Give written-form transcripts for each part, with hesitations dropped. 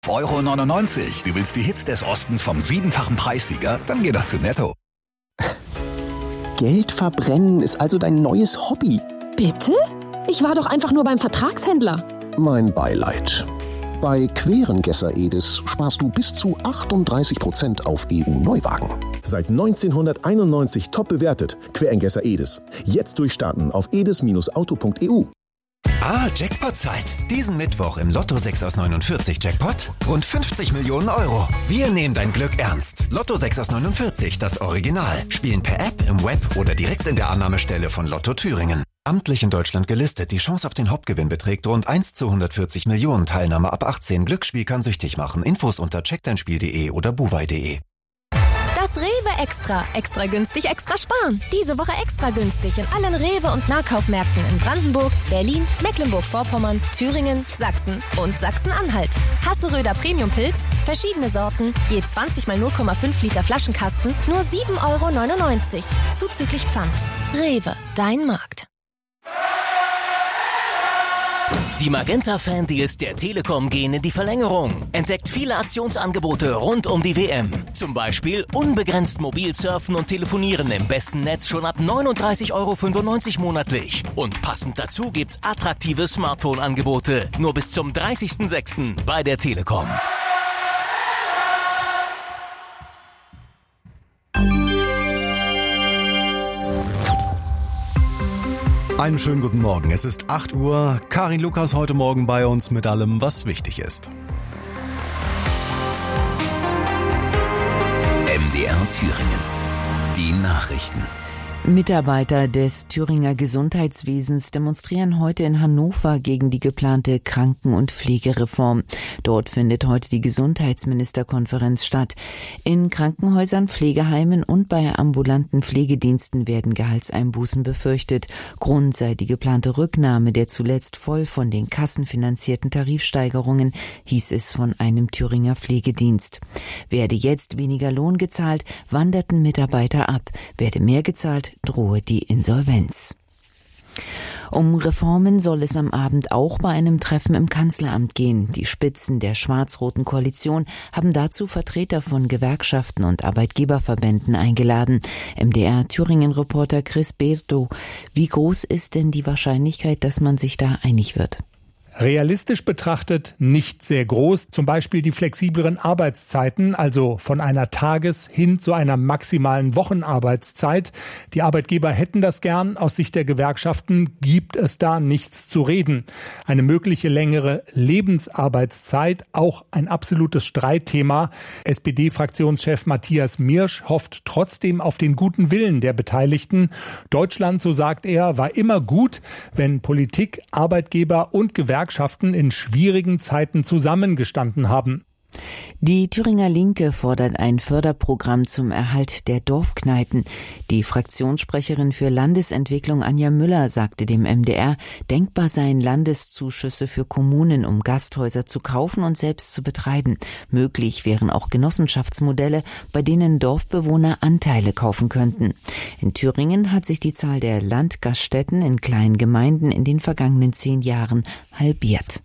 €1,99. Du willst die Hits des Ostens vom 7-fachen Preissieger? Dann geh doch zu Netto. Geld verbrennen ist also dein neues Hobby. Bitte? Ich war doch einfach nur beim Vertragshändler. Mein Beileid. Bei Querengesser Edis sparst du bis zu 38% auf EU-Neuwagen. Seit 1991 top bewertet. Querengesser Edis. Jetzt durchstarten auf edis-auto.eu. Jackpot-Zeit. Diesen Mittwoch im Lotto 6 aus 49 Jackpot rund 50 Millionen €. Wir nehmen dein Glück ernst. Lotto 6 aus 49, das Original. Spielen per App, im Web oder direkt in der Annahmestelle von Lotto Thüringen. Amtlich in Deutschland gelistet. Die Chance auf den Hauptgewinn beträgt rund 1 zu 140 Millionen. Teilnahme ab 18. Glücksspiel kann süchtig machen. Infos unter checkdeinspiel.de oder buwei.de. Das Rewe Extra. Extra günstig, extra sparen. Diese Woche extra günstig in allen Rewe- und Nahkaufmärkten in Brandenburg, Berlin, Mecklenburg-Vorpommern, Thüringen, Sachsen und Sachsen-Anhalt. Hasseröder Premium-Pilz, verschiedene Sorten, je 20 mal 0,5 Liter Flaschenkasten, nur €7,99. Zuzüglich Pfand. Rewe, dein Markt. Die Magenta-Fan-Deals der Telekom gehen in die Verlängerung. Entdeckt viele Aktionsangebote rund um die WM. Zum Beispiel unbegrenzt mobil surfen und telefonieren im besten Netz schon ab €39,95 monatlich. Und passend dazu gibt's attraktive Smartphone-Angebote. Nur bis zum 30.06. bei der Telekom. Einen schönen guten Morgen. Es ist 8 Uhr. Karin Lukas heute Morgen bei uns mit allem, was wichtig ist. MDR Thüringen. Die Nachrichten. Mitarbeiter des Thüringer Gesundheitswesens demonstrieren heute in Hannover gegen die geplante Kranken- und Pflegereform. Dort findet heute die Gesundheitsministerkonferenz statt. In Krankenhäusern, Pflegeheimen und bei ambulanten Pflegediensten werden Gehaltseinbußen befürchtet. Grund sei die geplante Rücknahme der zuletzt voll von den Kassen finanzierten Tarifsteigerungen, hieß es von einem Thüringer Pflegedienst. Werde jetzt weniger Lohn gezahlt, wanderten Mitarbeiter ab. Werde mehr gezahlt, drohe die Insolvenz. Um Reformen soll es am Abend auch bei einem Treffen im Kanzleramt gehen. Die Spitzen der schwarz-roten Koalition haben dazu Vertreter von Gewerkschaften und Arbeitgeberverbänden eingeladen. MDR-Thüringen-Reporter Chris Berto. Wie groß ist denn die Wahrscheinlichkeit, dass man sich da einig wird? Realistisch betrachtet nicht sehr groß. Zum Beispiel die flexibleren Arbeitszeiten, also von einer Tages- hin zu einer maximalen Wochenarbeitszeit. Die Arbeitgeber hätten das gern. Aus Sicht der Gewerkschaften gibt es da nichts zu reden. Eine mögliche längere Lebensarbeitszeit, auch ein absolutes Streitthema. SPD-Fraktionschef Matthias Mirsch hofft trotzdem auf den guten Willen der Beteiligten. Deutschland, so sagt er, war immer gut, wenn Politik, Arbeitgeber und Gewerkschaften in schwierigen Zeiten zusammengestanden haben. Die Thüringer Linke fordert ein Förderprogramm zum Erhalt der Dorfkneipen. Die Fraktionssprecherin für Landesentwicklung Anja Müller sagte dem MDR, denkbar seien Landeszuschüsse für Kommunen, um Gasthäuser zu kaufen und selbst zu betreiben. Möglich wären auch Genossenschaftsmodelle, bei denen Dorfbewohner Anteile kaufen könnten. In Thüringen hat sich die Zahl der Landgaststätten in kleinen Gemeinden in den vergangenen 10 Jahren halbiert.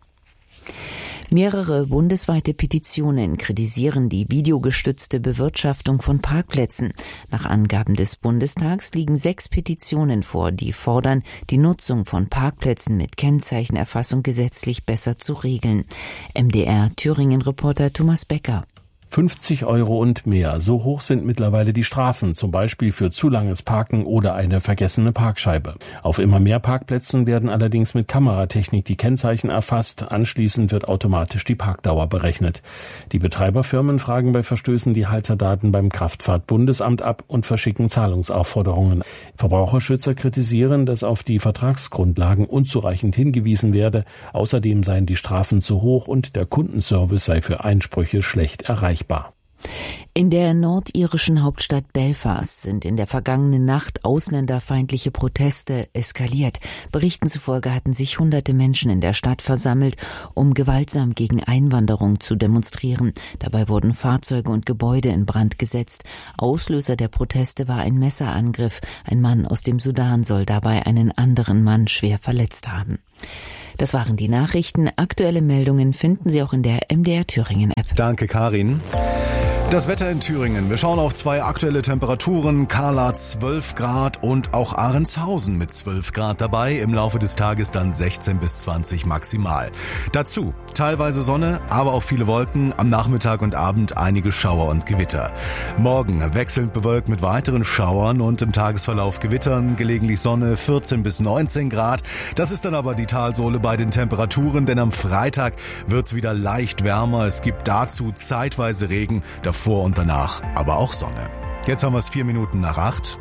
Mehrere bundesweite Petitionen kritisieren die videogestützte Bewirtschaftung von Parkplätzen. Nach Angaben des Bundestags liegen 6 Petitionen vor, die fordern, die Nutzung von Parkplätzen mit Kennzeichenerfassung gesetzlich besser zu regeln. MDR-Thüringen-Reporter Thomas Becker. 50 € und mehr. So hoch sind mittlerweile die Strafen, zum Beispiel für zu langes Parken oder eine vergessene Parkscheibe. Auf immer mehr Parkplätzen werden allerdings mit Kameratechnik die Kennzeichen erfasst. Anschließend wird automatisch die Parkdauer berechnet. Die Betreiberfirmen fragen bei Verstößen die Halterdaten beim Kraftfahrtbundesamt ab und verschicken Zahlungsaufforderungen. Verbraucherschützer kritisieren, dass auf die Vertragsgrundlagen unzureichend hingewiesen werde. Außerdem seien die Strafen zu hoch und der Kundenservice sei für Einsprüche schlecht erreichbar. In der nordirischen Hauptstadt Belfast sind in der vergangenen Nacht ausländerfeindliche Proteste eskaliert. Berichten zufolge hatten sich hunderte Menschen in der Stadt versammelt, um gewaltsam gegen Einwanderung zu demonstrieren. Dabei wurden Fahrzeuge und Gebäude in Brand gesetzt. Auslöser der Proteste war ein Messerangriff. Ein Mann aus dem Sudan soll dabei einen anderen Mann schwer verletzt haben. Das waren die Nachrichten. Aktuelle Meldungen finden Sie auch in der MDR Thüringen App. Danke, Karin. Das Wetter in Thüringen. Wir schauen auf 2 aktuelle Temperaturen. Karla 12 Grad und auch Ahrentshausen mit 12 Grad dabei. Im Laufe des Tages dann 16 bis 20 maximal. Dazu teilweise Sonne, aber auch viele Wolken. Am Nachmittag und Abend einige Schauer und Gewitter. Morgen wechselnd bewölkt mit weiteren Schauern und im Tagesverlauf Gewittern. Gelegentlich Sonne 14 bis 19 Grad. Das ist dann aber die Talsohle bei den Temperaturen, denn am Freitag wird's wieder leicht wärmer. Es gibt dazu zeitweise Regen. Vor und danach aber auch Sonne. Jetzt haben wir es 7:04.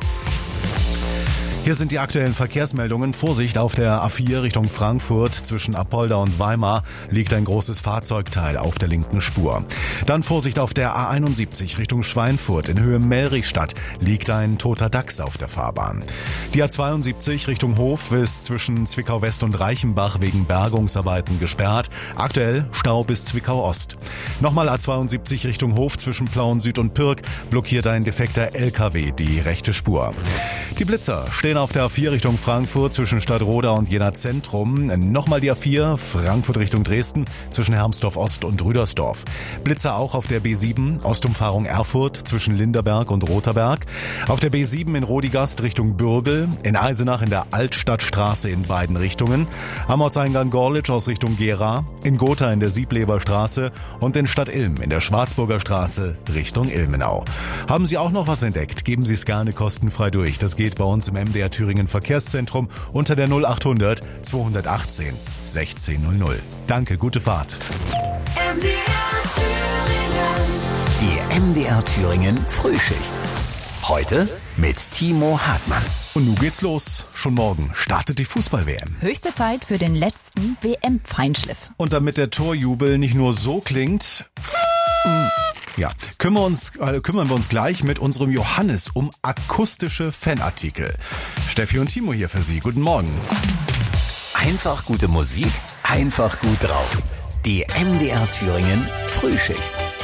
Hier sind die aktuellen Verkehrsmeldungen. Vorsicht, auf der A4 Richtung Frankfurt zwischen Apolda und Weimar liegt ein großes Fahrzeugteil auf der linken Spur. Dann Vorsicht auf der A71 Richtung Schweinfurt in Höhe Mellrichstadt liegt ein toter Dachs auf der Fahrbahn. Die A72 Richtung Hof ist zwischen Zwickau West und Reichenbach wegen Bergungsarbeiten gesperrt. Aktuell Stau bis Zwickau Ost. Nochmal A72 Richtung Hof zwischen Plauen Süd und Pirk blockiert ein defekter LKW die rechte Spur. Die Blitzer stehen auf der A4 Richtung Frankfurt zwischen Stadtroda und Jena Zentrum. Nochmal die A4 Frankfurt Richtung Dresden zwischen Hermsdorf Ost und Rüdersdorf. Blitzer auch auf der B7 Ostumfahrung Erfurt zwischen Linderberg und Rotherberg. Auf der B7 in Rodigast Richtung Bürgel. In Eisenach in der Altstadtstraße in beiden Richtungen. Am Ortseingang Gorlitz aus Richtung Gera. In Gotha in der Siebleber Straße. Und in Stadt-Ilm in der Schwarzburger Straße Richtung Ilmenau. Haben Sie auch noch was entdeckt? Geben Sie es gerne kostenfrei durch. Das geht bei uns im MDR Thüringen Verkehrszentrum unter der 0800 218 1600. Danke, gute Fahrt. Die MDR Thüringen Frühschicht. Heute mit Timo Hartmann. Und nun geht's los. Schon morgen startet die Fußball-WM. Höchste Zeit für den letzten WM-Feinschliff. Und damit der Torjubel nicht nur so klingt... Ja, kümmern wir uns gleich mit unserem Johannes um akustische Fanartikel. Steffi und Timo hier für Sie. Guten Morgen. Einfach gute Musik, einfach gut drauf. Die MDR Thüringen Frühschicht.